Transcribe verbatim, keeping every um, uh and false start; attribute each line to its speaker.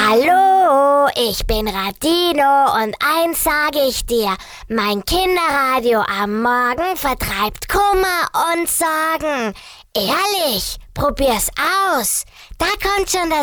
Speaker 1: Hallo, ich bin Radino und eins sage ich dir, mein Kinderradio am Morgen vertreibt Kummer und Sorgen. Ehrlich, probier's aus. Da kommt schon das